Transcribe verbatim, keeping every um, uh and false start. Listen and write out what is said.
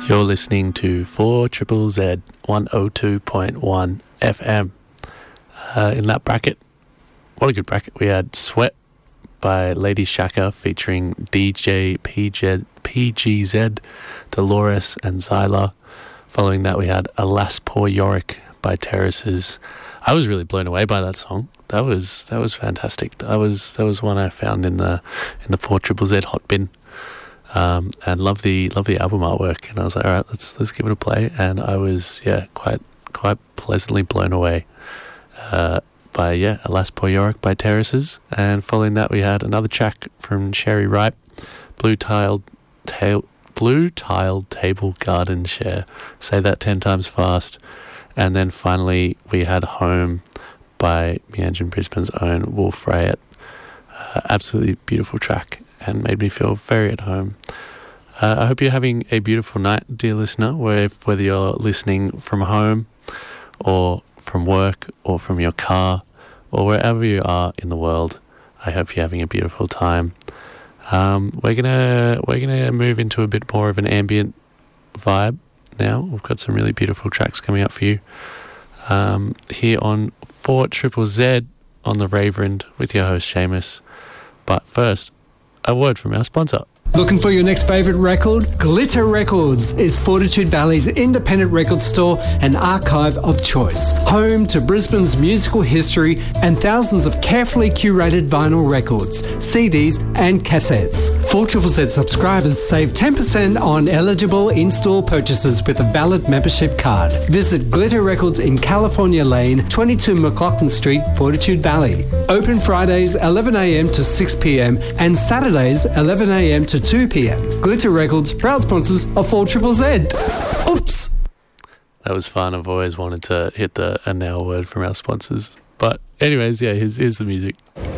You're listening to four Triple Z one oh two point one F M. Uh, in that bracket, what a good bracket. We had Sweat by Lady Shaka featuring D J P G Z, Dolores and Zyla. Following that, we had Alas Poor Yorick by Terraces. I was really blown away by that song. That was that was fantastic. That was that was one I found in the in the four Triple Z hot bin. Um, and love the love the album artwork, and I was like, all right, let's let's give it a play. And I was yeah quite quite pleasantly blown away uh, by yeah Alas Poor Yorick by Terraces. And following that, we had another track from Sherry Wright, Blue Tiled Tail Blue Tiled Table Garden Share. Say that ten times fast. And then finally, we had Home by Meandrin Brisbane's own Wolf Rayet. Uh, absolutely beautiful track, and made me feel very at home. Uh, I hope you're having a beautiful night, dear listener, where, whether you're listening from home or from work or from your car or wherever you are in the world. I hope you're having a beautiful time. Um, we're gonna we're gonna move into a bit more of an ambient vibe now. We've got some really beautiful tracks coming up for you um, here on four Triple Z on the Raverend with your host Seamus. But first, a word from our sponsor. Looking for your next favourite record? Glitter Records is Fortitude Valley's independent record store and archive of choice. Home to Brisbane's musical history and thousands of carefully curated vinyl records, C Ds and cassettes. four Triple Z subscribers save ten percent on eligible in-store purchases with a valid membership card. Visit Glitter Records in California Lane, twenty-two McLaughlin Street, Fortitude Valley. Open Fridays eleven a m to six p m and Saturdays eleven a m to two p m. Glitter Records, proud sponsors of four Triple Z. Oops. That was fun. I've always wanted to hit the a now word from our sponsors. But anyways, yeah, here's, here's the music.